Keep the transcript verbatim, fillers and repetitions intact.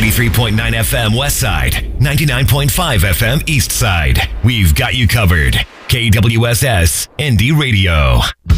ninety-three point nine F M West Side, ninety-nine point five F M East Side. We've got you covered. K W S S Indie Radio.